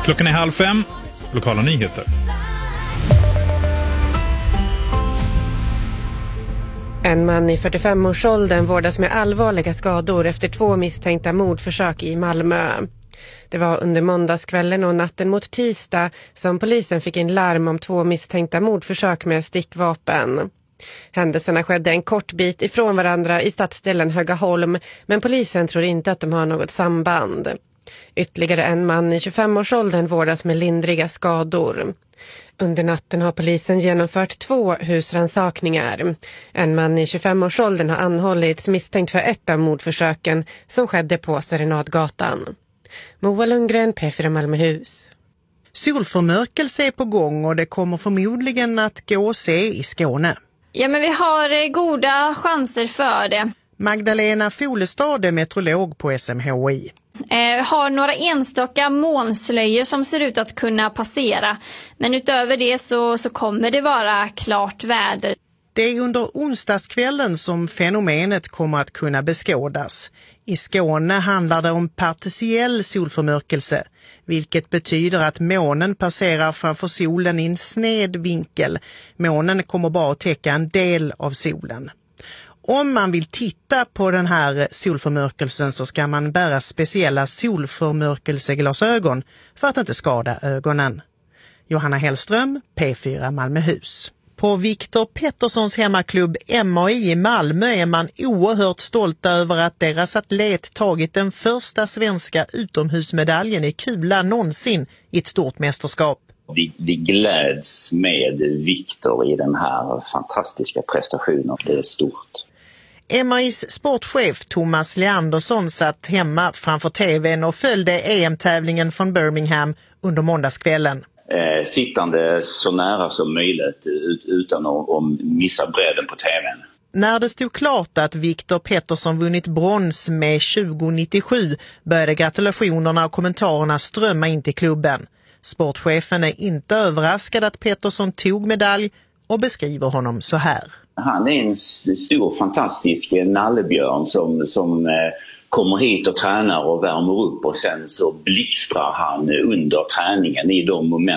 Klockan är 4:30. Lokala nyheter. En man i 45-årsåldern vårdas med allvarliga skador efter 2 misstänkta mordförsök i Malmö. Det var under måndagskvällen och natten mot tisdag som polisen fick in larm om 2 misstänkta mordförsök med stickvapen. Händelserna skedde en kort bit ifrån varandra i stadsdelen Högaholm, men polisen tror inte att de har något samband. Ytterligare en man i 25-årsåldern vårdas med lindriga skador. Under natten har polisen genomfört 2 husrannsakningar. En man i 25-årsåldern har anhållits misstänkt för ett av mordförsöken som skedde på Serenadgatan. Moa Lundgren, P4 Malmöhus. Solförmörkelse är på gång och det kommer förmodligen att gå att se i Skåne. Ja, men vi har goda chanser för det. Magdalena Folestad är meteorolog på SMHI. Har några enstaka molnslöjor som ser ut att kunna passera. Men utöver det så kommer det vara klart väder. Det är under onsdagskvällen som fenomenet kommer att kunna beskådas. I Skåne handlar det om partiell solförmörkelse, vilket betyder att månen passerar framför solen i en sned vinkel. Månen kommer bara att täcka en del av solen. Om man vill titta på den här solförmörkelsen så ska man bära speciella solförmörkelseglasögon för att inte skada ögonen. Johanna Hellström, P4 Malmöhus. På Viktor Petterssons hemmaklubb MAI i Malmö är man oerhört stolt över att deras atlet tagit den första svenska utomhusmedaljen i kula någonsin i ett stort mästerskap. Vi gläds med Viktor i den här fantastiska prestationen. Det är stort. MAIs sportchef Thomas Leandersson satt hemma framför tvn och följde EM-tävlingen från Birmingham under måndagskvällen. Sittande så nära som möjligt utan att missa bredden på tvn. När det stod klart att Viktor Pettersson vunnit brons med 2097 började gratulationerna och kommentarerna strömma in till klubben. Sportchefen är inte överraskad att Pettersson tog medalj och beskriver honom så här. Han är en stor fantastisk nallebjörn som kommer hit och tränar och värmer upp och sen så blixtrar han under träningen i de moment